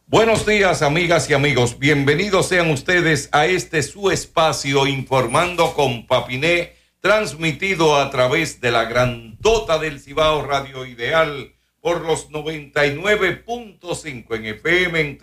Buenos días, amigas y amigos. Bienvenidos sean ustedes a este su espacio Informando con Papiné, transmitido a través de la grandota del Cibao Radio Ideal por los 99.5 en FM en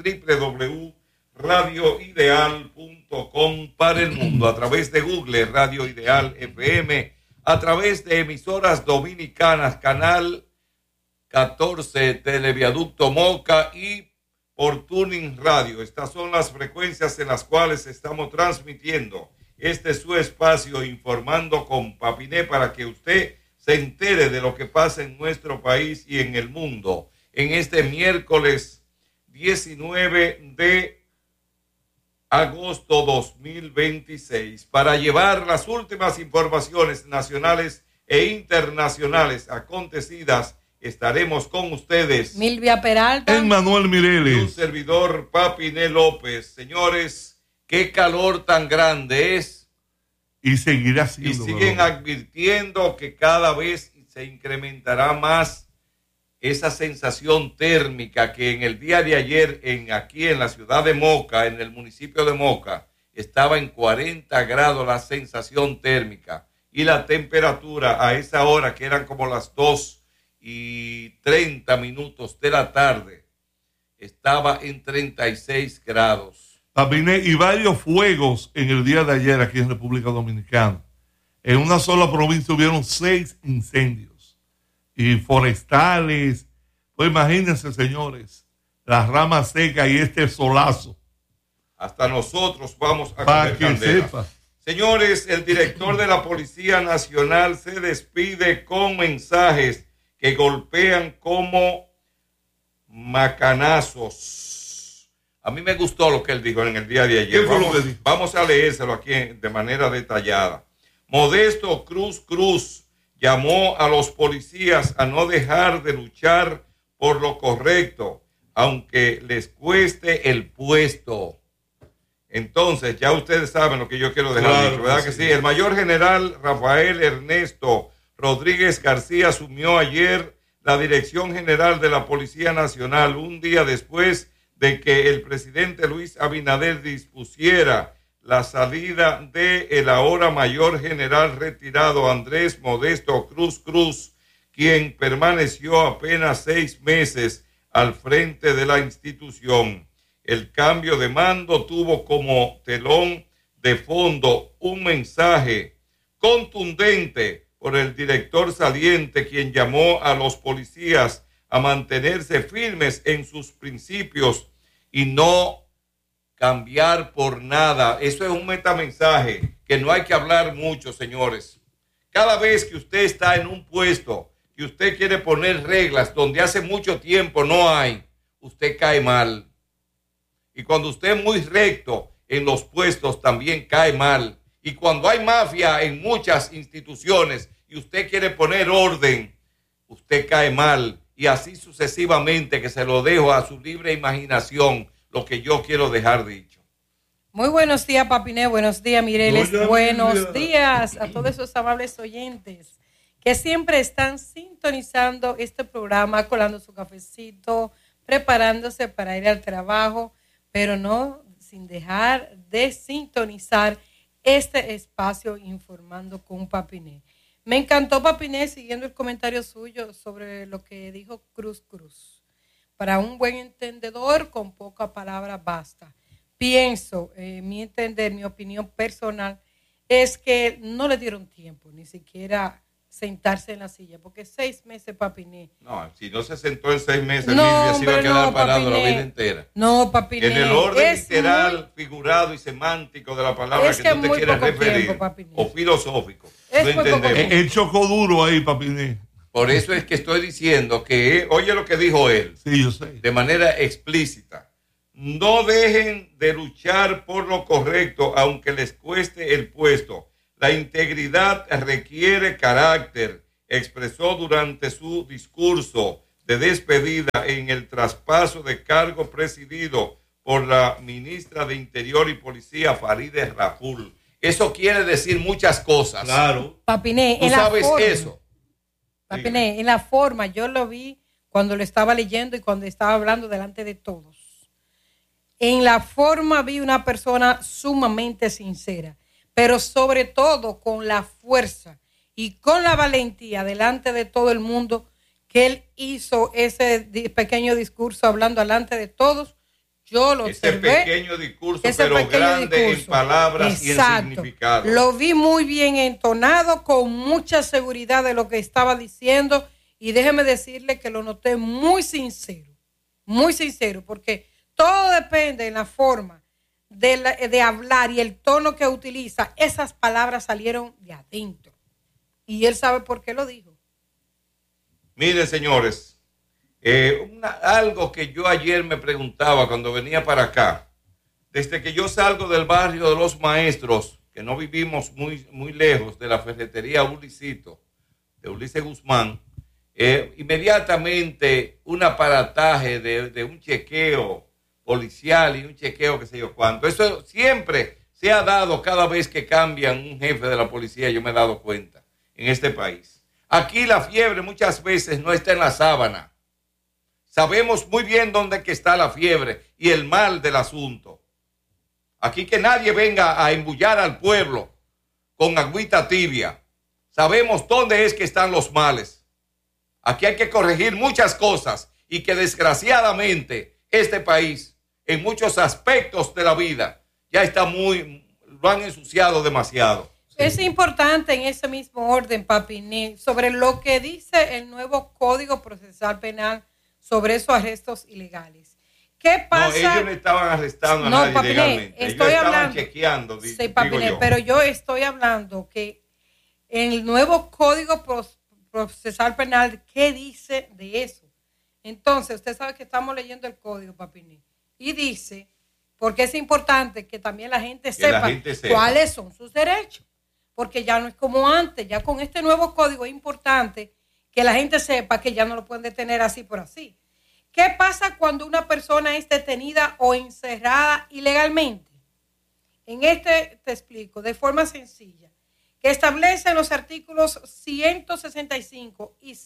www.radioideal.com para el mundo, a través de Google Radio Ideal FM, a través de emisoras dominicanas, Canal 14, Televiaducto Moca y por Tuning Radio. Estas son las frecuencias en las cuales estamos transmitiendo este su espacio Informando con Papiné para que usted se entere de lo que pasa en nuestro país y en el mundo. En este miércoles 19 de agosto 2026, para llevar las últimas informaciones nacionales e internacionales acontecidas, estaremos con ustedes Milvia Peralta, Emmanuel Mireles, un servidor Papiné López. Señores, qué calor tan grande es. Y seguirá siendo. Y siguen advirtiendo que cada vez se incrementará más esa sensación térmica que en el día de ayer aquí en la ciudad de Moca, en el municipio de Moca, estaba en 40 grados la sensación térmica y la temperatura a esa hora, que eran como las 2:30 de la tarde, estaba en 36 grados. Papiné, y varios fuegos en el día de ayer aquí en República Dominicana. En una sola provincia hubieron 6 incendios y forestales. Pues imagínense, señores, las ramas secas y este solazo. Hasta nosotros vamos a para comer que candela. sepa. Señores, el director de la Policía Nacional se despide con mensajes que golpean como macanazos. A mí me gustó lo que él dijo en el día de ayer. Vamos a leérselo aquí de manera detallada. Modesto Cruz llamó a los policías a no dejar de luchar por lo correcto, aunque les cueste el puesto. Entonces, ya ustedes saben lo que yo quiero dejar dicho, ¿verdad que sí? El mayor general Rafael Ernesto Rodríguez García asumió ayer la Dirección General de la Policía Nacional, un día después de que el presidente Luis Abinader dispusiera la salida de el ahora mayor general retirado Andrés Modesto Cruz, quien permaneció apenas 6 meses al frente de la institución. El cambio de mando tuvo como telón de fondo un mensaje contundente por el director saliente, quien llamó a los policías a mantenerse firmes en sus principios y no cambiar por nada. Eso es un metamensaje que no hay que hablar mucho, señores. Cada vez que usted está en un puesto y usted quiere poner reglas donde hace mucho tiempo no hay, usted cae mal. Y cuando usted es muy recto en los puestos también cae mal. Y cuando hay mafia en muchas instituciones y usted quiere poner orden, usted cae mal. Y así sucesivamente, que se lo dejo a su libre imaginación, lo que yo quiero dejar dicho. Muy buenos días, Papiné. Buenos días, Mireles. Buenos días a todos esos amables oyentes que siempre están sintonizando este programa, colando su cafecito, preparándose para ir al trabajo, pero no sin dejar de sintonizar este espacio Informando con Papiné. Me encantó, Papiné, siguiendo el comentario suyo sobre lo que dijo Cruz. Para un buen entendedor, con poca palabra basta. Pienso, mi entender, mi opinión personal, es que no le dieron tiempo, ni siquiera sentarse en la silla, porque 6 meses, Papiné. No, si no se sentó en 6 meses, Lidia se iba a quedar parado la vida entera. No, Papiné. En el orden literal, figurado y semántico de la palabra que tú te quieres referir, o filosófico. No entendemos. El chocó duro ahí, Papiné. Por eso es que estoy diciendo que, oye lo que dijo él, sí, yo sé, de manera explícita. No dejen de luchar por lo correcto, aunque les cueste el puesto. La integridad requiere carácter, expresó durante su discurso de despedida en el traspaso de cargo presidido por la ministra de Interior y Policía, Farideh Raful. Eso quiere decir muchas cosas. Claro. Papiné, ¿tú sabes eso? Papiné, en la forma, yo lo vi cuando lo estaba leyendo y cuando estaba hablando delante de todos. en la forma vi una persona sumamente sincera, pero sobre todo con la fuerza y con la valentía delante de todo el mundo que él hizo ese pequeño discurso hablando delante de todos. Yo lo observé. Ese pequeño discurso, pero grande en palabras. Exacto. Y en significado. Lo vi muy bien entonado, con mucha seguridad de lo que estaba diciendo, y déjeme decirle que lo noté muy sincero, porque todo depende en la forma de hablar y el tono que utiliza. Esas palabras salieron de adentro, y él sabe por qué lo dijo. Miren, señores, algo que yo ayer me preguntaba cuando venía para acá, desde que yo salgo del barrio de los Maestros, que no vivimos muy lejos de la ferretería Ulicito, de Ulises Guzmán, inmediatamente un aparataje de un chequeo policial y un chequeo que sé yo cuánto. Eso siempre se ha dado cada vez que cambian un jefe de la policía, yo me he dado cuenta, en este país. Aquí la fiebre muchas veces no está en la sábana. Sabemos muy bien dónde que está la fiebre y el mal del asunto. Aquí que nadie venga a embullar al pueblo con agüita tibia. Sabemos dónde es que están los males. Aquí hay que corregir muchas cosas y que desgraciadamente este país, en muchos aspectos de la vida, ya está lo han ensuciado demasiado. Es importante en ese mismo orden, Papiné, sobre lo que dice el nuevo Código Procesal Penal sobre esos arrestos ilegales. ¿Qué pasa? No, ellos no estaban arrestando a nadie Papiné, ilegalmente. Ellos estaban chequeando. Sí, Papiné, pero yo estoy hablando que en el nuevo Código Procesal Penal, ¿qué dice de eso? Entonces, usted sabe que estamos leyendo el código, Papiné, y dice, porque es importante que también la gente sepa cuáles son sus derechos, porque ya no es como antes, ya con este nuevo código es importante que la gente sepa que ya no lo pueden detener así por así. ¿Qué pasa cuando una persona es detenida o encerrada ilegalmente? En te explico de forma sencilla, que establece en los artículos 165 y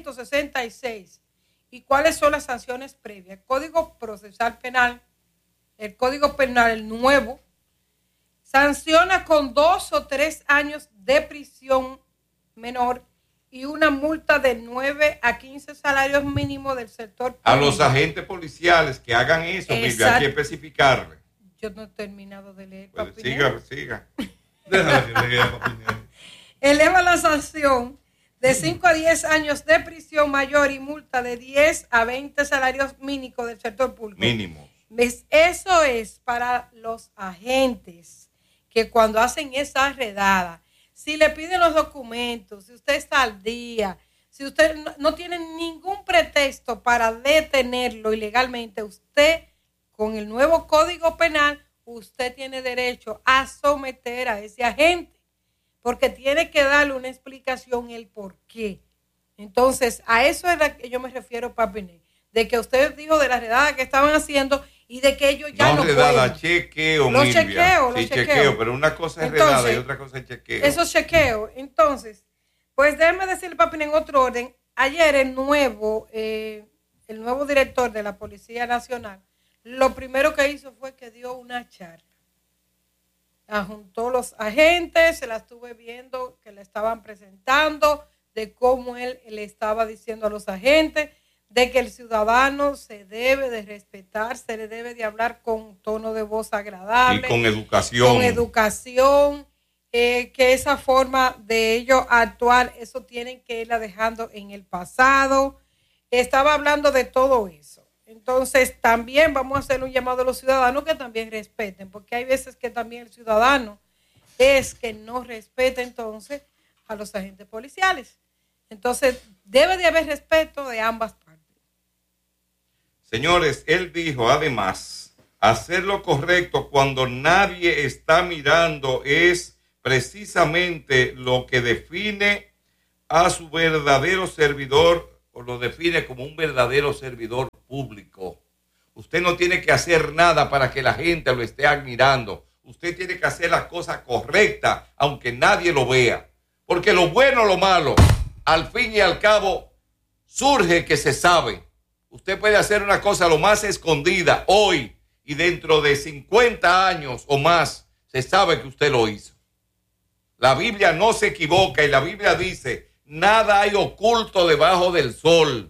166 y cuáles son las sanciones previas. El Código Procesal Penal, el Código Penal, el nuevo, sanciona con 2 o 3 años de prisión menor y una multa de 9 a 15 salarios mínimos del sector público. A los agentes policiales que hagan eso, Miguel, hay que especificarle. Yo no he terminado de leer. Pues siga. Déjala que lea, Papiné. Eleva la sanción de 5 a 10 años de prisión mayor y multa de 10 a 20 salarios mínimos del sector público. Mínimo. Eso es para los agentes que cuando hacen esa redada, si le piden los documentos, si usted está al día, si usted no tiene ningún pretexto para detenerlo ilegalmente, usted, con el nuevo Código Penal, usted tiene derecho a someter a ese agente, porque tiene que darle una explicación el por qué. Entonces, a eso es a que yo me refiero, Papiné, de que usted dijo de la redada que estaban haciendo y de que ellos ya no redada, pueden. Chequeo, los chequeo, pero una cosa es redada y otra cosa es chequeo. Esos chequeos. Entonces, pues déjeme decirle, Papiné, en otro orden, ayer el nuevo director de la Policía Nacional, lo primero que hizo fue que dio una charla. Juntó los agentes, se la estuve viendo que le estaban presentando, de cómo él le estaba diciendo a los agentes de que el ciudadano se debe de respetar, se le debe de hablar con tono de voz agradable. Y con educación. Con educación, que esa forma de ellos actuar, eso tienen que irla dejando en el pasado. Estaba hablando de todo eso. Entonces, también vamos a hacer un llamado a los ciudadanos que también respeten, porque hay veces que también el ciudadano es que no respeta entonces a los agentes policiales. Entonces, debe de haber respeto de ambas partes. Señores, él dijo además, hacer lo correcto cuando nadie está mirando es precisamente lo que define a su verdadero servidor, o lo define como un verdadero servidor público. Usted no tiene que hacer nada para que la gente lo esté admirando. Usted tiene que hacer las cosas correctas, aunque nadie lo vea. Porque lo bueno o lo malo, al fin y al cabo, surge que se sabe. Usted puede hacer una cosa lo más escondida hoy y dentro de 50 años o más se sabe que usted lo hizo. La Biblia no se equivoca y la Biblia dice, nada hay oculto debajo del sol.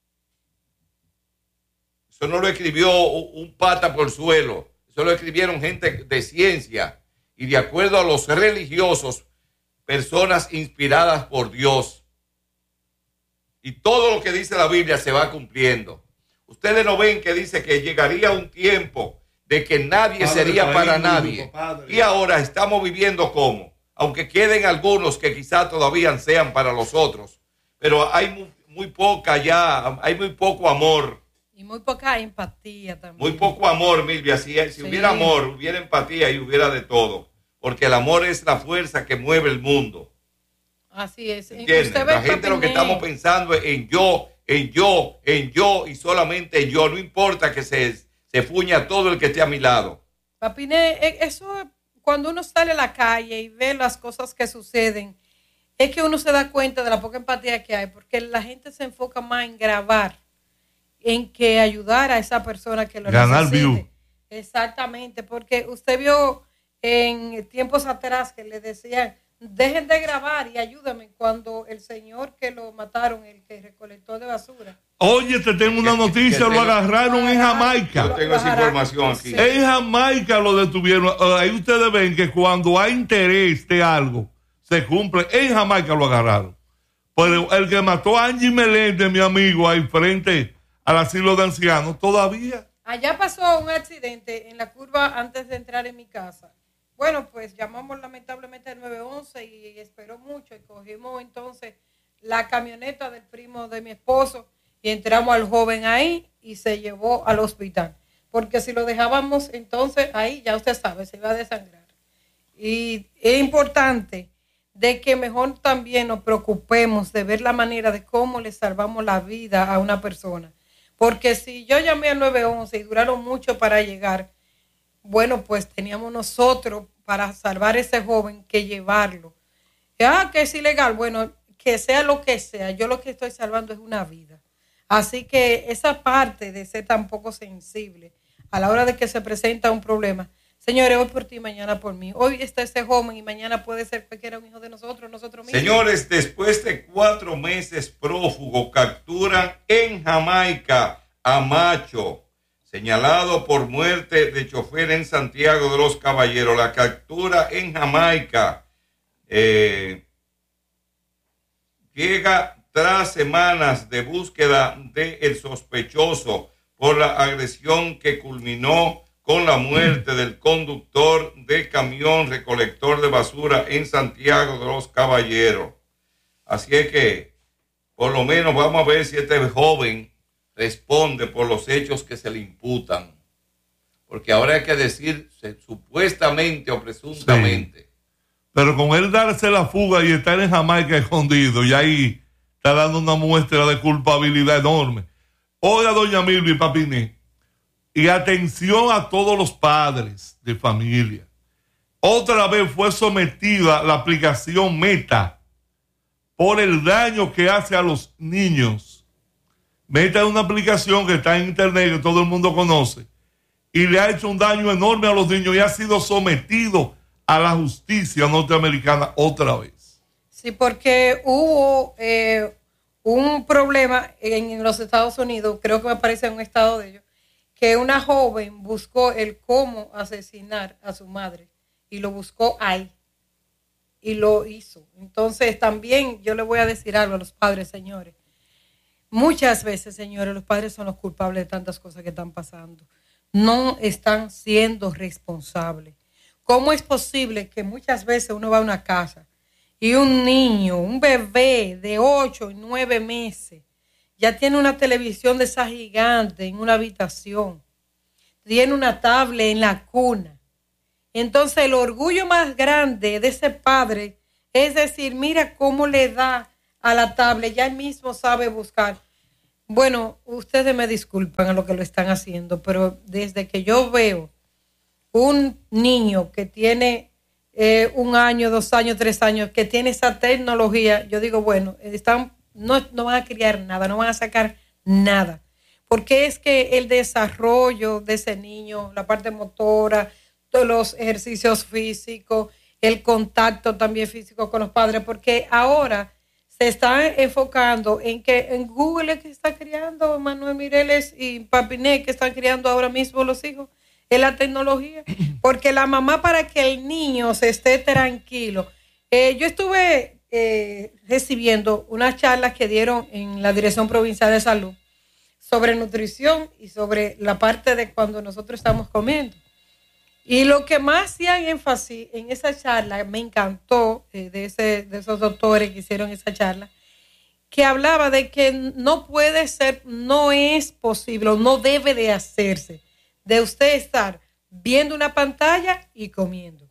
Eso no lo escribió un pata por suelo, eso lo escribieron gente de ciencia y de acuerdo a los religiosos, personas inspiradas por Dios. Y todo lo que dice la Biblia se va cumpliendo. Ustedes no ven que dice que llegaría un tiempo de que nadie sería para nadie. Y ahora estamos viviendo como, aunque queden algunos que quizá todavía sean para los otros, pero hay muy poca ya, hay muy poco amor. Y muy poca empatía también. Muy poco amor, Milvia. Si hubiera amor, hubiera empatía y hubiera de todo. Porque el amor es la fuerza que mueve el mundo. Así es. La gente lo que estamos pensando es en yo, en yo, en yo y solamente en yo. No importa que se fuña todo el que esté a mi lado. Papiné, eso cuando uno sale a la calle y ve las cosas que suceden, es que uno se da cuenta de la poca empatía que hay, porque la gente se enfoca más en grabar, en que ayudar a esa persona que lo ganar necesite. View. Exactamente, porque usted vio en tiempos atrás que le decían, dejen de grabar y ayúdame, cuando el señor que lo mataron, el que recolectó de basura. Oye, te tengo una noticia, lo agarraron en Jamaica. Yo tengo esa información aquí. Sí. En Jamaica lo detuvieron. Ahí ustedes ven que cuando hay interés de algo, se cumple. En Jamaica lo agarraron. Pero el que mató a Angie Meléndez, mi amigo, ahí frente al asilo de ancianos, todavía. Allá pasó un accidente en la curva antes de entrar en mi casa. Bueno, pues llamamos lamentablemente al 911 y esperó mucho y cogimos entonces la camioneta del primo de mi esposo y entramos al joven ahí y se llevó al hospital. Porque si lo dejábamos entonces ahí, ya usted sabe, se iba a desangrar. Y es importante de que mejor también nos preocupemos de ver la manera de cómo le salvamos la vida a una persona. Porque si yo llamé al 911 y duraron mucho para llegar, bueno, pues teníamos nosotros para salvar a ese joven que llevarlo. Que es ilegal, bueno, que sea lo que sea, yo lo que estoy salvando es una vida. Así que esa parte de ser tan poco sensible a la hora de que se presenta un problema, señores, hoy por ti, mañana por mí. Hoy está ese joven y mañana puede ser cualquiera un hijo de nosotros mismos. Señores, después de 4 meses prófugo, capturan en Jamaica a Macho, señalado por muerte de chofer en Santiago de los Caballeros. La captura en Jamaica llega tras semanas de búsqueda del sospechoso por la agresión que culminó con la muerte del conductor de camión recolector de basura en Santiago de los Caballeros. Así es que, por lo menos, vamos a ver si este joven responde por los hechos que se le imputan. Porque ahora hay que decir supuestamente o presuntamente. Sí. Pero con él darse la fuga y estar en Jamaica escondido, y ahí está dando una muestra de culpabilidad enorme. Oiga, doña Milvia Papiné, y atención a todos los padres de familia. Otra vez fue sometida la aplicación Meta por el daño que hace a los niños. Meta es una aplicación que está en internet, que todo el mundo conoce, y le ha hecho un daño enorme a los niños y ha sido sometido a la justicia norteamericana otra vez. Sí, porque hubo un problema en los Estados Unidos, creo que me parece en un estado de ellos, que una joven buscó el cómo asesinar a su madre y lo buscó ahí y lo hizo. Entonces también yo le voy a decir algo a los padres, señores. Muchas veces, señores, los padres son los culpables de tantas cosas que están pasando. No están siendo responsables. ¿Cómo es posible que muchas veces uno va a una casa y un niño, un bebé de 8 y 9 meses, ya tiene una televisión de esa gigante en una habitación, tiene una tablet en la cuna? Entonces el orgullo más grande de ese padre es decir, mira cómo le da a la tablet, ya él mismo sabe buscar. Bueno, ustedes me disculpan a lo que lo están haciendo, pero desde que yo veo un niño que tiene 1 año, 2 años, 3 años, que tiene esa tecnología, yo digo, bueno, no van a criar nada, no van a sacar nada. porque es que el desarrollo de ese niño, la parte motora, todos los ejercicios físicos, el contacto también físico con los padres, porque ahora se está enfocando en que en Google es que está criando Manuel Mireles y Papiné, que están criando ahora mismo los hijos, en la tecnología, porque la mamá, para que el niño se esté tranquilo. Yo estuve recibiendo unas charlas que dieron en la Dirección Provincial de Salud sobre nutrición y sobre la parte de cuando nosotros estamos comiendo. Y lo que más hacían énfasis en esa charla, me encantó, de esos doctores que hicieron esa charla, que hablaba de que no puede ser, no es posible, no debe de hacerse, de usted estar viendo una pantalla y comiendo.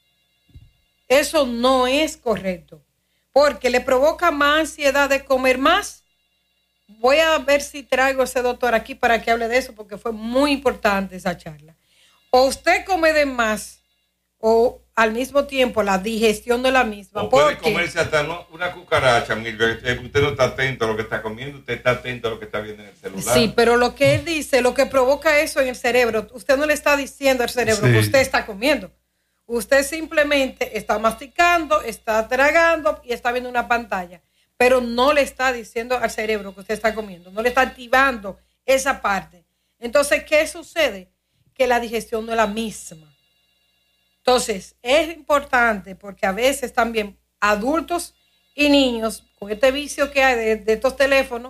Eso no es correcto, porque le provoca más ansiedad de comer más. Voy a ver si traigo a ese doctor aquí para que hable de eso, porque fue muy importante esa charla. O usted come de más, o al mismo tiempo la digestión no es la misma. O puede comerse hasta una cucaracha, usted no está atento a lo que está comiendo, usted está atento a lo que está viendo en el celular. Sí, pero lo que él dice, lo que provoca eso en el cerebro, usted no le está diciendo al cerebro que usted está comiendo. Usted simplemente está masticando, está tragando y está viendo una pantalla, pero no le está diciendo al cerebro que usted está comiendo, no le está activando esa parte. Entonces, ¿qué sucede? Que la digestión no es la misma. Entonces, es importante porque a veces también adultos y niños, con este vicio que hay de estos teléfonos,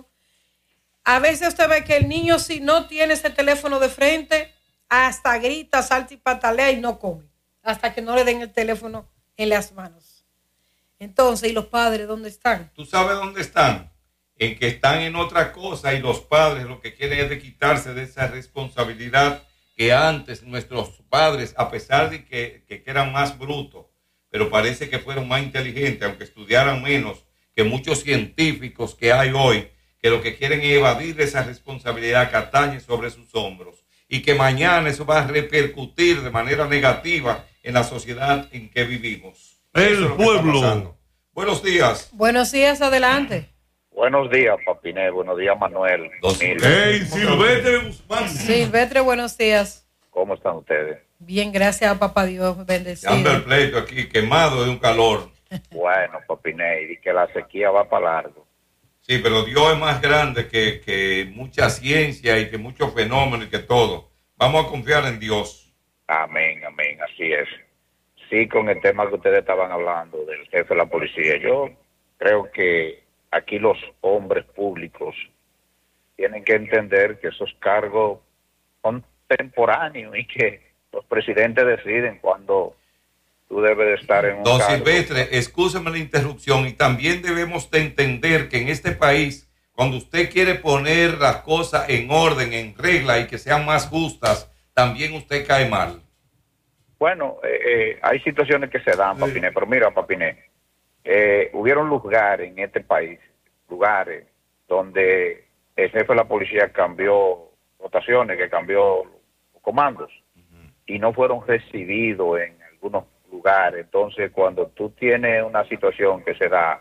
a veces usted ve que el niño, si no tiene ese teléfono de frente, hasta grita, salta y patalea y no come, hasta que no le den el teléfono en las manos. Entonces, ¿y los padres dónde están? ¿Tú sabes dónde están? En que están en otra cosa, y los padres lo que quieren es de quitarse de esa responsabilidad que antes nuestros padres, a pesar de que eran más brutos, pero parece que fueron más inteligentes, aunque estudiaran menos que muchos científicos que hay hoy, que lo que quieren es evadir esa responsabilidad que atañe sobre sus hombros, y que mañana eso va a repercutir de manera negativa en la sociedad en que vivimos. El pueblo. Buenos días. Buenos días, adelante. Buenos días, Papiné. Buenos días, Manuel. Hey, Silvestre Guzmán. Silvestre, buenos días. ¿Cómo están ustedes? Bien, gracias a papá Dios, bendecido. Anda el pleito aquí, quemado de un calor. Bueno, Papiné, y que la sequía va para largo. Sí, pero Dios es más grande que mucha ciencia y que muchos fenómenos y que todo. Vamos a confiar en Dios. Amén, amén, así es. Sí, con el tema que ustedes estaban hablando del jefe de la policía, yo creo que aquí los hombres públicos tienen que entender que esos cargos son temporáneos y que los presidentes deciden cuándo tú debes de estar en un Don cargo. Silvestre, excúseme la interrupción, y también debemos de entender que en este país, cuando usted quiere poner las cosas en orden, en regla y que sean más justas, también usted cae mal. Bueno, hay situaciones que se dan, Papiné, pero mira, Papiné, hubieron lugares en este país, lugares donde el jefe de la policía cambió rotaciones, que cambió comandos, y no fueron recibidos en algunos lugares. Entonces, cuando tú tienes una situación que se da,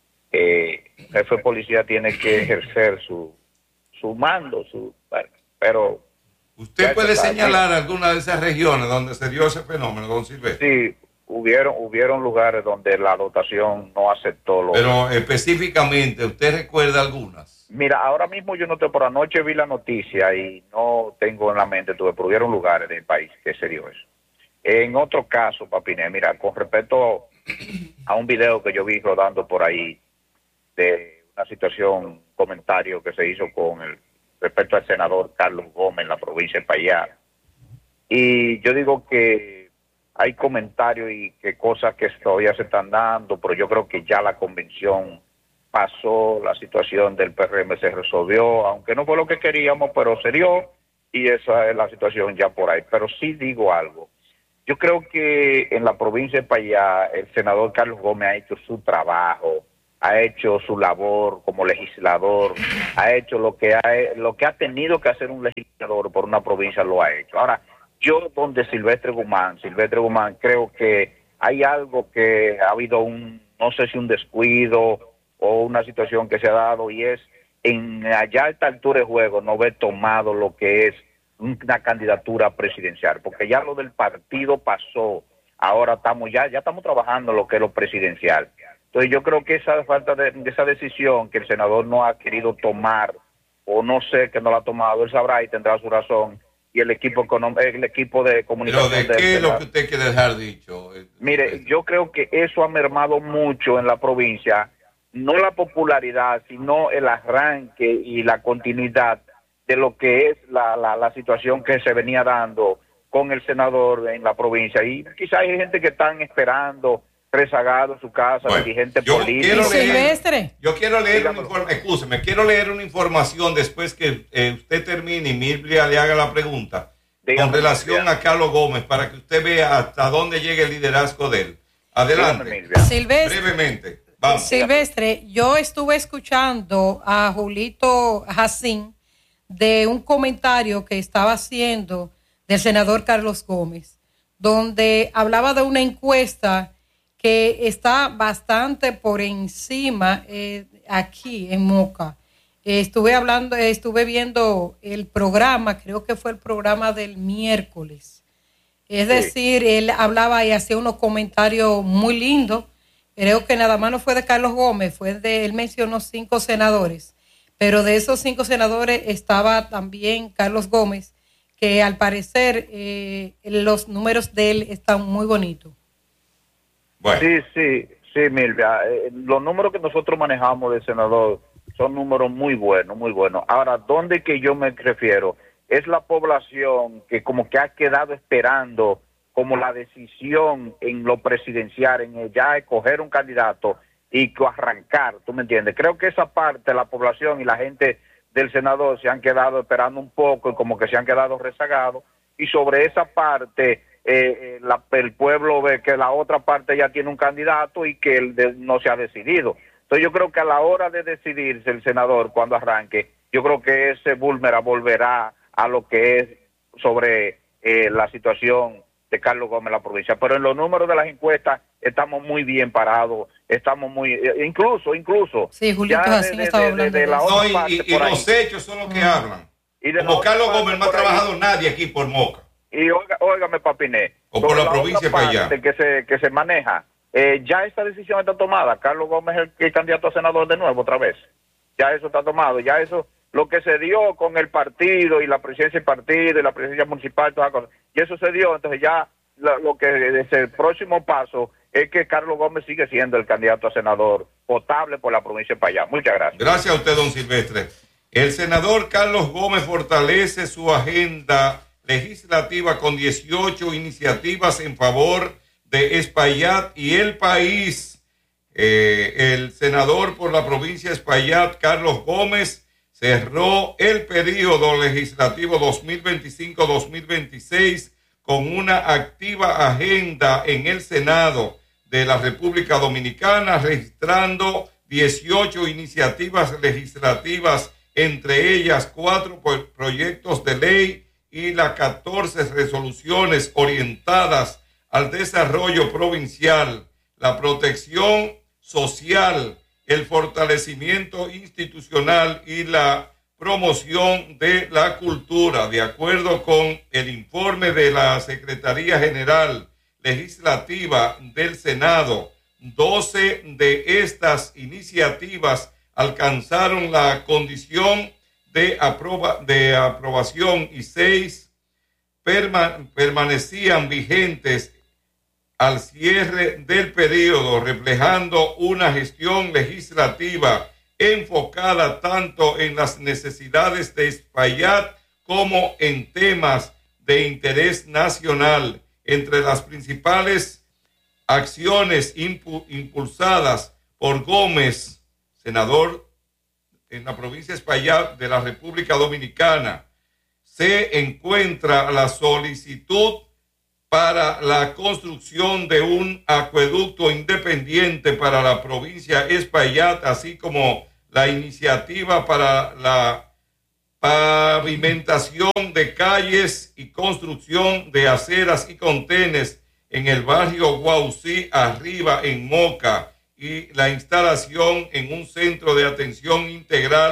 el jefe de policía tiene que ejercer su mando, bueno, pero... ¿Usted puede señalar alguna de esas regiones donde se dio ese fenómeno, don Silvestre? Sí, hubieron lugares donde la dotación no aceptó. Pero específicamente, ¿usted recuerda algunas? Mira, ahora mismo yo no te, por anoche vi la noticia y no tengo en la mente, pero hubieron lugares del país que se dio eso. En otro caso, Papiné, mira, con respecto a un video que yo vi rodando por ahí de una situación, un comentario que se hizo con respecto al senador Carlos Gómez en la provincia de Payá. Y yo digo que hay comentarios y que cosas que todavía se están dando, pero yo creo que ya la convención pasó, la situación del PRM se resolvió, aunque no fue lo que queríamos, pero se dio, y esa es la situación ya por ahí. Pero sí digo algo, yo creo que en la provincia de Payá el senador Carlos Gómez ha hecho su trabajo, ha hecho su labor como legislador, ha hecho lo que ha tenido que hacer un legislador por una provincia, lo ha hecho. Ahora, yo donde Silvestre Guzmán, creo que hay algo que ha habido no sé si un descuido o una situación que se ha dado, y es en allá a esta altura de juego no haber tomado lo que es una candidatura presidencial, porque ya lo del partido pasó, ahora estamos ya estamos trabajando lo que es lo presidencial. Entonces yo creo que esa falta de esa decisión que el senador no ha querido tomar, o no sé que no la ha tomado, él sabrá y tendrá su razón, y el equipo de comunicación. ¿Pero de qué es lo que usted quiere dejar dicho? Mire, yo creo que eso ha mermado mucho en la provincia, no la popularidad, sino el arranque y la continuidad de lo que es la situación que se venía dando con el senador en la provincia. Y quizá hay gente que están esperando, rezagado en su casa, dirigentes políticos. Silvestre. Yo quiero leer quiero leer una información después que usted termine y Mirlia le haga la pregunta con relación a Carlos Gómez, para que usted vea hasta dónde llega el liderazgo de él. Adelante. Silvestre. Brevemente. Vamos. Silvestre, yo estuve escuchando a Julito Jacín de un comentario que estaba haciendo del senador Carlos Gómez, donde hablaba de una encuesta que está bastante por encima aquí en Moca. Estuve viendo el programa, creo que fue el programa del miércoles. Es decir, él hablaba y hacía unos comentarios muy lindos. Creo que nada más no fue de Carlos Gómez, él mencionó 5 senadores, pero de esos 5 senadores estaba también Carlos Gómez, que al parecer los números de él están muy bonitos. Bueno. Sí, Milvia. Los números que nosotros manejamos de senador son números muy buenos, muy buenos. Ahora, ¿dónde que yo me refiero? Es la población que como que ha quedado esperando como la decisión en lo presidencial, en ya escoger un candidato y arrancar, ¿tú me entiendes? Creo que esa parte de la población y la gente del senador se han quedado esperando un poco y como que se han quedado rezagados, y sobre esa parte el pueblo ve que la otra parte ya tiene un candidato y que no se ha decidido. Entonces yo creo que a la hora de decidirse el senador cuando arranque, yo creo que ese búlmera volverá a lo que es sobre la situación de Carlos Gómez en la provincia. Pero en los números de las encuestas estamos muy bien parados, estamos muy, incluso sí, Julito Jacín estaba hablando de la otra parte, y los hechos son los que hablan. Y como Carlos Gómez no ha trabajado nadie aquí por Moca. Y óigame, Papiné, o por la provincia para allá que se maneja, ya esta decisión está tomada. Carlos Gómez es el candidato a senador de nuevo otra vez. Ya eso está tomado, ya eso, lo que se dio con el partido y la presidencia del partido y la presidencia municipal, todas las cosas, y eso se dio. Entonces ya lo que es el próximo paso es que Carlos Gómez sigue siendo el candidato a senador potable por la provincia de Payá. Muchas gracias. Gracias a usted, don Silvestre. El senador Carlos Gómez fortalece su agenda legislativa con 18 iniciativas en favor de Espaillat y el país. El senador por la provincia de Espaillat, Carlos Gómez, cerró el periodo legislativo 2025-2026 con una activa agenda en el Senado de la República Dominicana, registrando 18 iniciativas legislativas, entre ellas 4 proyectos de ley y las 14 resoluciones orientadas al desarrollo provincial, la protección social, el fortalecimiento institucional y la promoción de la cultura. De acuerdo con el informe de la Secretaría General Legislativa del Senado, 12 de estas iniciativas alcanzaron la condición de aprobación y 6 permanecían vigentes al cierre del periodo, reflejando una gestión legislativa enfocada tanto en las necesidades de Espaillat como en temas de interés nacional. Entre las principales acciones impulsadas por Gómez, senador en la provincia de Espaillat de la República Dominicana, se encuentra la solicitud para la construcción de un acueducto independiente para la provincia de Espaillat, así como la iniciativa para la pavimentación de calles y construcción de aceras y contenes en el barrio Guaucí Arriba en Moca, y la instalación en un centro de atención integral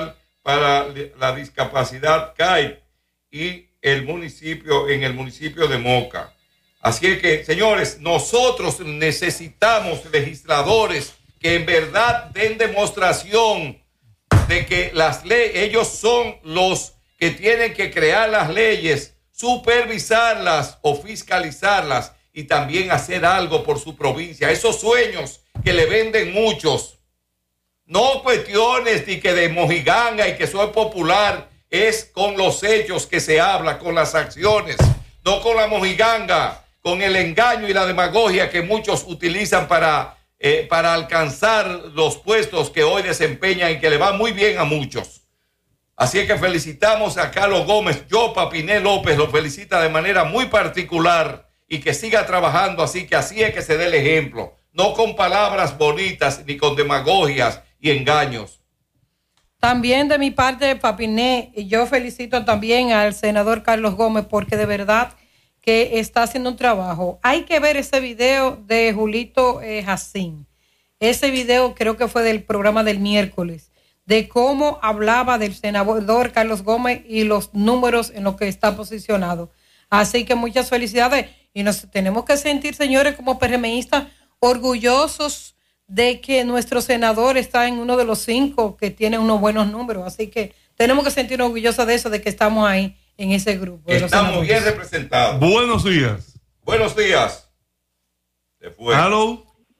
para la Discapacidad CAIP y en el municipio de Moca. Así es que, señores, nosotros necesitamos legisladores que en verdad den demostración de que las leyes, ellos son los que tienen que crear las leyes, supervisarlas o fiscalizarlas y también hacer algo por su provincia. Esos sueños que le venden muchos, no cuestiones de que de mojiganga y que soy popular, es con los hechos que se habla, con las acciones, no con la mojiganga, con el engaño y la demagogia que muchos utilizan para alcanzar los puestos que hoy desempeñan y que le va muy bien a muchos. Así es que felicitamos a Carlos Gómez. Yo, Papiné López, lo felicita de manera muy particular y que siga trabajando así, que así es que se dé el ejemplo, no con palabras bonitas ni con demagogias y engaños. También de mi parte, Papiné, yo felicito también al senador Carlos Gómez porque de verdad que está haciendo un trabajo. Hay que ver ese video de Julito Jacín. Ese video creo que fue del programa del miércoles, de cómo hablaba del senador Carlos Gómez y los números en los que está posicionado. Así que muchas felicidades. Y nos tenemos que sentir, señores, como PRMistas, orgullosos de que nuestro senador está en uno de los 5 que tiene unos buenos números. Así que tenemos que sentirnos orgullosos de eso, de que estamos ahí en ese grupo. Estamos bien representados. Buenos días. Buenos días. Se fue. Hello.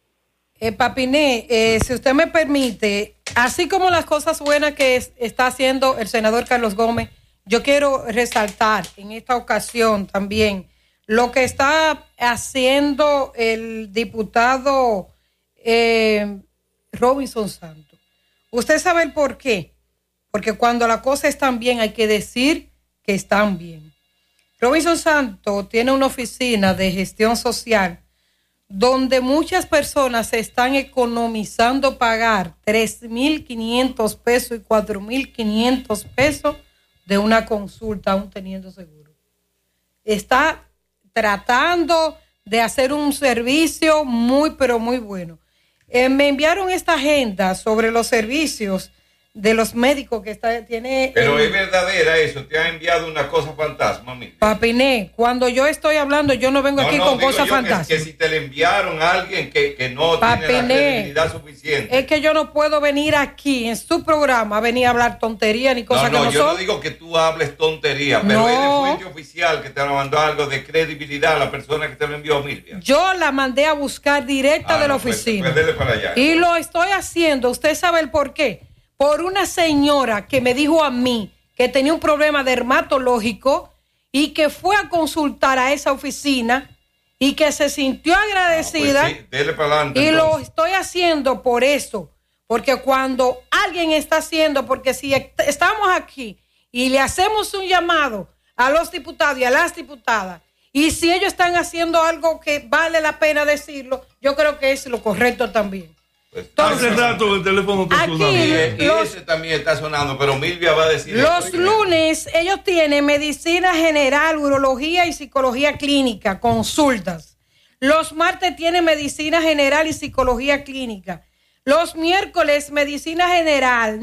Papiné, si usted me permite, así como las cosas buenas que está haciendo el senador Carlos Gómez, yo quiero resaltar en esta ocasión también lo que está haciendo el diputado Robinson Santos. ¿Usted sabe el por qué? Porque cuando las cosas están bien hay que decir que están bien. Robinson Santos tiene una oficina de gestión social donde muchas personas se están economizando pagar 3,500 pesos y 4,500 pesos de una consulta aún teniendo seguro. Está tratando de hacer un servicio muy, pero muy bueno. Me enviaron esta agenda sobre los servicios de los médicos que tiene. Pero es verdadera eso, te ha enviado una cosa fantasma, Milvia. Papiné, cuando yo estoy hablando, yo no vengo aquí con cosas fantásticas. Que si te le enviaron a alguien que no Papiné, tiene la credibilidad suficiente. Es que yo no puedo venir aquí en su programa a venir a hablar tontería ni cosas que no son. Yo no digo que tú hables tontería, pero es de fuente oficial que te mandó algo de credibilidad a la persona que te lo envió, Milvia. Yo la mandé a buscar directa de la oficina. Pues para allá. Y lo estoy haciendo, usted sabe el por qué. Por una señora que me dijo a mí que tenía un problema dermatológico y que fue a consultar a esa oficina y que se sintió agradecida. Pues sí, dele para adelante, y entonces. lo estoy haciendo por eso, porque cuando alguien está haciendo, porque si estamos aquí y le hacemos un llamado a los diputados y a las diputadas, y si ellos están haciendo algo que vale la pena decirlo, yo creo que es lo correcto también. Hace rato el teléfono está sonando. Y ese también está sonando, pero Milvia va a decir. Los lunes ellos tienen medicina general, urología y psicología clínica, consultas. Los martes tienen medicina general y psicología clínica. Los miércoles medicina general,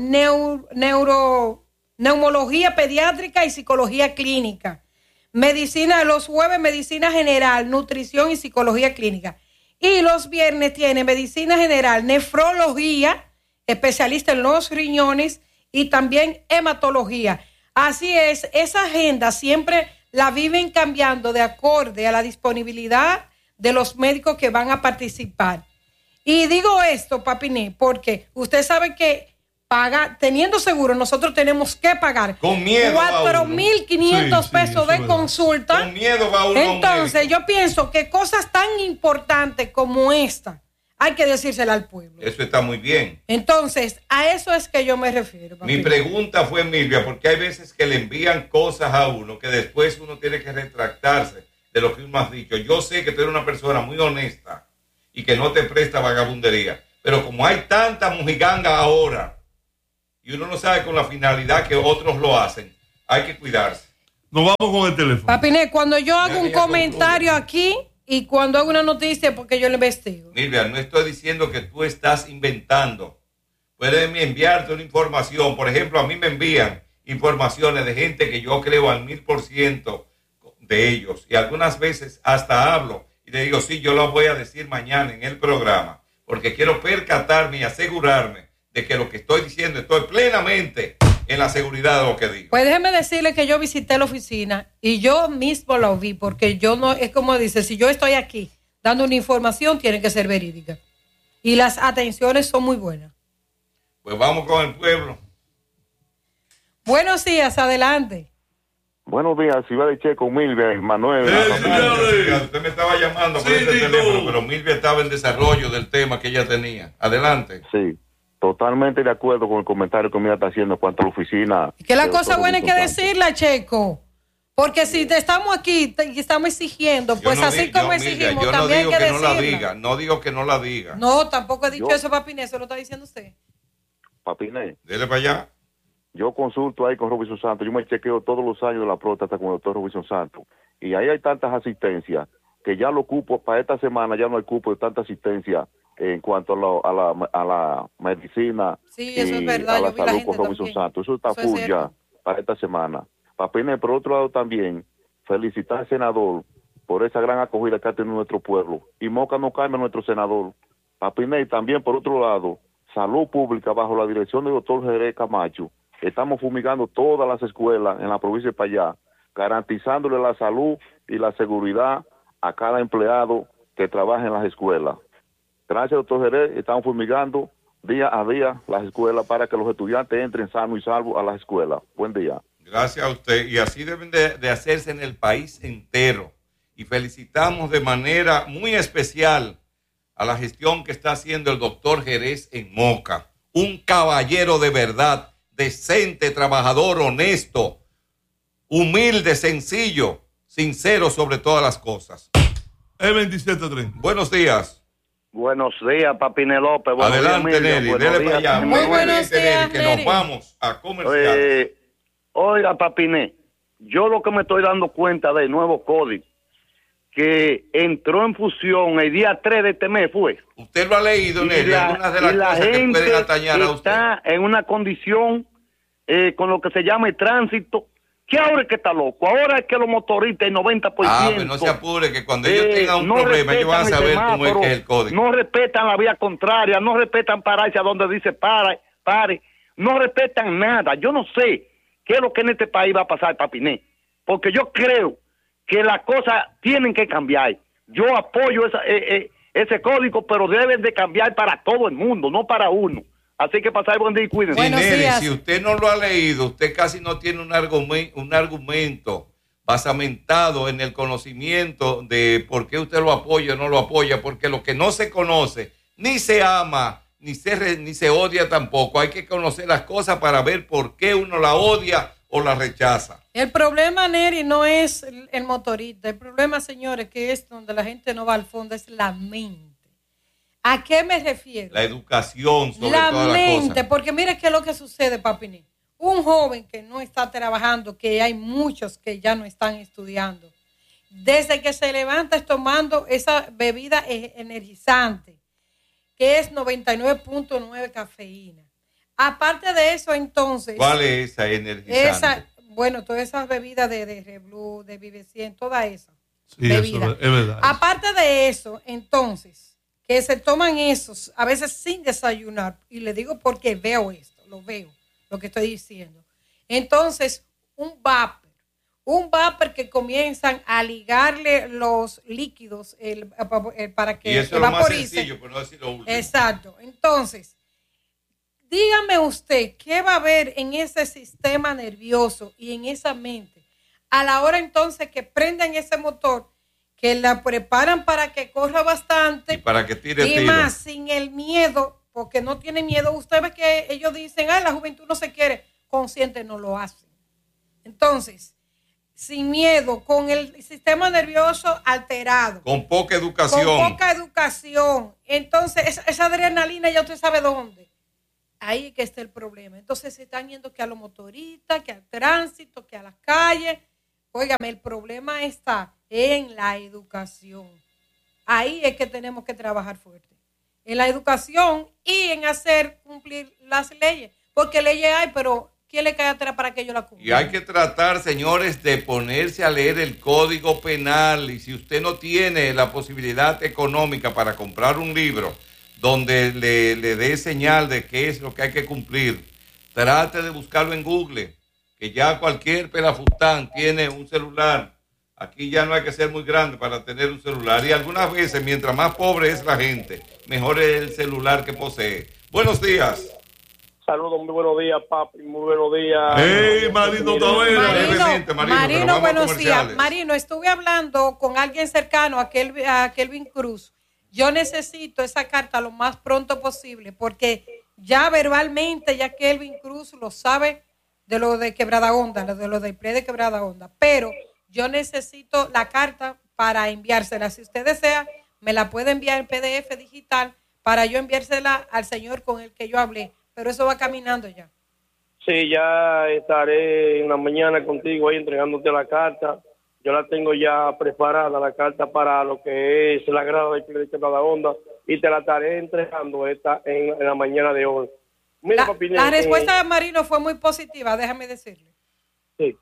neumología pediátrica y psicología clínica. Los jueves medicina general, nutrición y psicología clínica. Y los viernes tiene medicina general, nefrología, especialista en los riñones y también hematología. Así es, esa agenda siempre la viven cambiando de acorde a la disponibilidad de los médicos que van a participar. Y digo esto, Papiné, porque usted sabe que teniendo seguro, nosotros tenemos que pagar con miedo 4,500 pesos de consulta. Con miedo va uno. Entonces, yo pienso que cosas tan importantes como esta hay que decírsela al pueblo. Eso está muy bien. Entonces, a eso es que yo me refiero. Mi pregunta fue, Milvia, porque hay veces que le envían cosas a uno que después uno tiene que retractarse de lo que uno ha dicho. Yo sé que tú eres una persona muy honesta y que no te presta vagabundería, pero como hay tanta mojiganga ahora, y uno no sabe con la finalidad que otros lo hacen, hay que cuidarse. Nos vamos con el teléfono. Papiné, cuando yo hago un comentario aquí y cuando hago una noticia, porque yo le investigo. Milvia, no estoy diciendo que tú estás inventando. pueden enviarte una información. Por ejemplo, a mí me envían informaciones de gente que yo creo al 1000% de ellos. Y algunas veces hasta hablo y le digo, sí, yo lo voy a decir mañana en el programa, porque quiero percatarme y asegurarme de que lo que estoy diciendo estoy plenamente en la seguridad de lo que digo. Pues déjeme decirle que yo visité la oficina y yo mismo lo vi, porque yo no, es como dice, si yo estoy aquí dando una información, tiene que ser verídica. Y las atenciones son muy buenas. Pues vamos con el pueblo. Buenos días, adelante. Buenos días, Ciudad de Checo, Milvia, Manuel. Usted me estaba llamando por este teléfono, pero Milvia estaba en desarrollo del tema que ella tenía. Adelante. Sí, totalmente de acuerdo con el comentario que Milvia está haciendo en cuanto a la oficina. Que la cosa buena hay que decirla, Checo. Porque si te estamos aquí y estamos exigiendo, pues así como exigimos, también hay que decirla. No digo que no la diga. No, tampoco he dicho eso, Papiné, eso lo está diciendo usted. Papiné. Dele para allá. Yo consulto ahí con Robinson Santos, yo me chequeo todos los años de la próstata con el doctor Robinson Santos, y ahí hay tantas asistencias que ya lo cupo, para esta semana ya no hay cupo de tanta asistencia en cuanto a la medicina sí, eso es verdad. A la salud con Robinson Santos. Eso está full ya para esta semana. Papine, por otro lado también, felicitar al senador por esa gran acogida que ha tenido nuestro pueblo, y Moca no cambia nuestro senador. Papine, también por otro lado, salud pública bajo la dirección del doctor Jerez Camacho. Estamos fumigando todas las escuelas en la provincia de Payá, garantizándole la salud y la seguridad a cada empleado que trabaja en las escuelas. Gracias, doctor Jerez, estamos fumigando día a día las escuelas para que los estudiantes entren sanos y salvos a las escuelas. Buen día. Gracias a usted. Y así deben de hacerse en el país entero. Y felicitamos de manera muy especial a la gestión que está haciendo el doctor Jerez en Moca. Un caballero de verdad, decente, trabajador, honesto, humilde, sencillo, sincero sobre todas las cosas. E2730. Buenos días. Buenos días, Papine López. Adelante, Neri, dele para allá. Muy buenos días, que nos vamos a comerciales. Oiga, Papine, yo lo que me estoy dando cuenta del nuevo código que entró en fusión el día 3 de este mes fue. Usted lo ha leído, Neri, algunas de las cosas que pueden atañar a usted. Está en una condición con lo que se llama el tránsito, que ahora es que está loco, ahora es que los motoristas, el 90%... pero no se apure, que cuando ellos tengan un problema, ellos van a saber cómo es que es el código. No respetan la vía contraria, no respetan pararse a donde dice pare, no respetan nada. Yo no sé qué es lo que en este país va a pasar, Papiné, porque yo creo que las cosas tienen que cambiar. Yo apoyo ese código, pero deben de cambiar para todo el mundo, no para uno. Así que pasar buen día y cuídense. Si usted no lo ha leído, usted casi no tiene un argumento basamentado en el conocimiento de por qué usted lo apoya o no lo apoya, porque lo que no se conoce, ni se ama, ni se odia tampoco. Hay que conocer las cosas para ver por qué uno la odia o la rechaza. El problema, Neri, no es el motorista. El problema, señores, que es donde la gente no va al fondo, es la mente. ¿A qué me refiero? La educación sobre todas las cosas. La mente, porque mire qué es lo que sucede, Papiní. Un joven que no está trabajando, que hay muchos que ya no están estudiando, desde que se levanta es tomando esa bebida energizante, que es 99.9 cafeína. Aparte de eso, entonces... ¿Cuál es esa energizante? Todas esas bebidas de Red Blue, de Vive 100, toda esa bebida. Eso es verdad. Aparte de eso, entonces, que se toman esos, a veces sin desayunar, y le digo porque veo esto, lo que estoy diciendo. Entonces, un vapor que comienzan a ligarle los líquidos para que y eso es lo más sencillo, pero no decir lo último. Exacto. Entonces, dígame usted, ¿qué va a haber en ese sistema nervioso y en esa mente? A la hora entonces que prendan ese motor, que la preparan para que corra bastante. Y para que tire y tiro. Más sin el miedo, porque no tiene miedo. Usted ve que ellos dicen, la juventud no se quiere. Consciente no lo hacen. Entonces, sin miedo, con el sistema nervioso alterado. Con poca educación. Entonces, esa adrenalina ya usted sabe dónde. Ahí que está el problema. Entonces se están yendo que a los motoristas, que al tránsito, que a las calles. Óigame, el problema está en la educación. Ahí es que tenemos que trabajar fuerte. en la educación y en hacer cumplir las leyes. Porque leyes hay, pero ¿quién le cae atrás para que ellos la cumplan? Y hay que tratar, señores, de ponerse a leer el Código Penal. Y si usted no tiene la posibilidad económica para comprar un libro donde le dé señal de qué es lo que hay que cumplir, trate de buscarlo en Google, que ya cualquier pelafustán tiene un celular. Aquí ya no hay que ser muy grande para tener un celular. Y algunas veces, mientras más pobre es la gente, mejor es el celular que posee. Buenos días. Saludos, muy buenos días, papi. Muy buenos días. ¡Hey, Marino Tavera! Marino, buenos días. Marino, estuve hablando con alguien cercano a Kelvin Cruz. Yo necesito esa carta lo más pronto posible, porque ya verbalmente ya Kelvin Cruz lo sabe de lo de Quebrada Honda, de lo del PRE de Quebrada Honda, pero yo necesito la carta para enviársela. Si usted desea, me la puede enviar en PDF digital para yo enviársela al señor con el que yo hablé, pero eso va caminando ya. Sí, ya estaré en la mañana contigo ahí entregándote la carta. Yo la tengo ya preparada, la carta para lo que es la grada de Quebrada Honda, y te la estaré entregando en la mañana de hoy. Mira, la respuesta de Marino fue muy positiva, déjame decirle. Sí.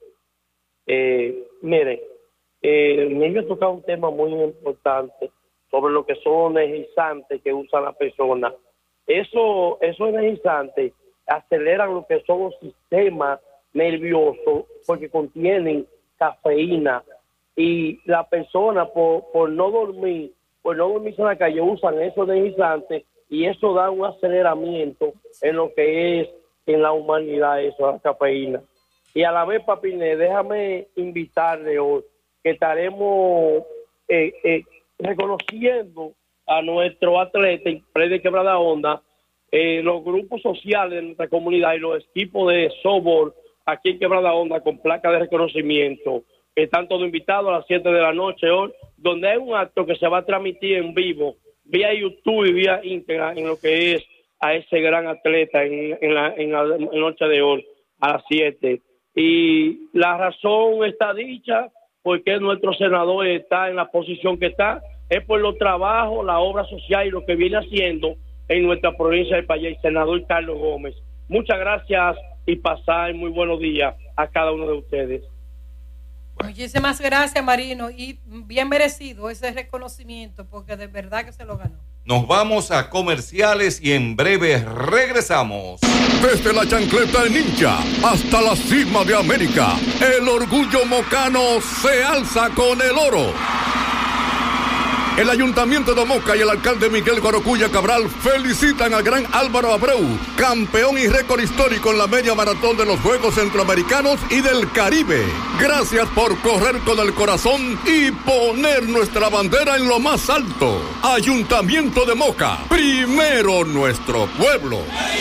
Mire, me ha tocado un tema muy importante sobre lo que son energizantes que usan las personas. Esos energizantes aceleran lo que son los sistemas nerviosos porque contienen cafeína, y la persona por no dormirse en la calle usan esos energizantes, y eso da un aceleramiento en lo que es en la humanidad, eso, la cafeína. Y a la vez, Papiné, déjame invitarle hoy que estaremos reconociendo a nuestro atleta en PRE de Quebrada Honda, los grupos sociales de nuestra comunidad y los equipos de softball aquí en Quebrada Honda con placa de reconocimiento. Están todos invitados a las 7 de la noche hoy, donde hay un acto que se va a transmitir en vivo, vía YouTube y vía íntegra, en lo que es a ese gran atleta en la noche de hoy, a las 7. Y la razón está dicha, porque nuestro senador está en la posición que está, es por los trabajos, la obra social y lo que viene haciendo en nuestra provincia de Payá, senador Carlos Gómez. Muchas gracias y pasar muy buenos días a cada uno de ustedes. Muchísimas gracias, Marino, y bien merecido ese reconocimiento, porque de verdad que se lo ganó. Nos vamos a comerciales y en breve regresamos. Desde la chancleta de Ninja hasta la cima de América, el orgullo mocano se alza con el oro. El Ayuntamiento de Moca y el alcalde Miguel Guarocuya Cabral felicitan al gran Álvaro Abreu, campeón y récord histórico en la media maratón de los Juegos Centroamericanos y del Caribe. Gracias por correr con el corazón y poner nuestra bandera en lo más alto. Ayuntamiento de Moca, primero nuestro pueblo.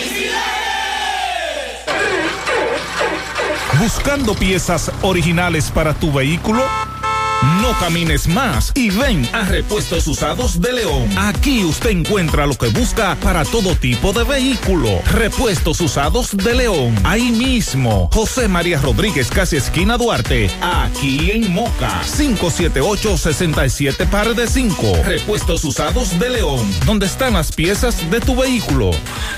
¿Buscando piezas originales para tu vehículo? No camines más y ven a Repuestos Usados de León. Aquí usted encuentra lo que busca para todo tipo de vehículo. Repuestos Usados de León. Ahí mismo, José María Rodríguez, casi esquina Duarte. Aquí en Moca. 578-67 par de 5. Repuestos Usados de León. Donde están las piezas de tu vehículo.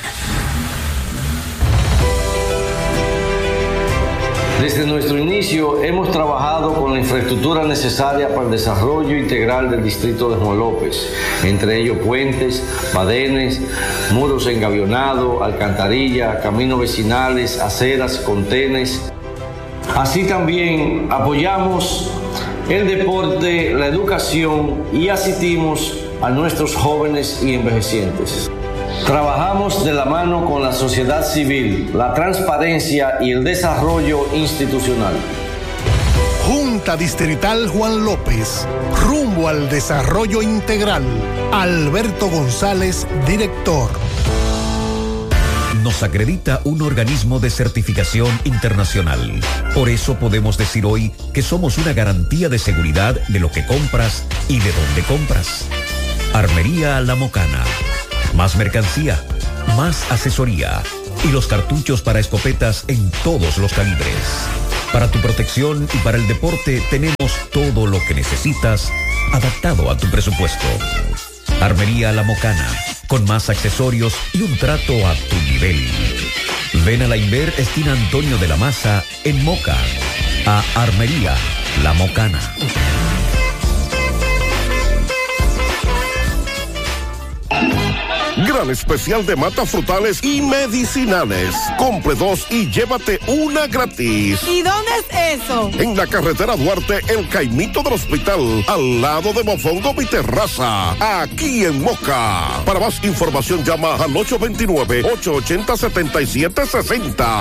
Desde nuestro inicio hemos trabajado con la infraestructura necesaria para el desarrollo integral del distrito de Juan López, entre ellos puentes, badenes, muros engavionados, alcantarilla, caminos vecinales, aceras, contenes. Así también apoyamos el deporte, la educación y asistimos a nuestros jóvenes y envejecientes. Trabajamos de la mano con la sociedad civil, la transparencia y el desarrollo institucional. Junta Distrital Juan López, rumbo al desarrollo integral. Alberto González, director. Nos acredita un organismo de certificación internacional. Por eso podemos decir hoy que somos una garantía de seguridad de lo que compras y de dónde compras. Armería La Mocana. Más mercancía, más asesoría y los cartuchos para escopetas en todos los calibres. Para tu protección y para el deporte tenemos todo lo que necesitas adaptado a tu presupuesto. Armería La Mocana, con más accesorios y un trato a tu nivel. Ven a la Inver esquina Antonio de la Maza en Moca, a Armería La Mocana. Gran especial de matas frutales y medicinales. Compre 2 y llévate una gratis. ¿Y dónde es eso? En la carretera Duarte, el Caimito del Hospital, al lado de Mofongo Mi Terraza, aquí en Moca. Para más información llama al 829-880-7760.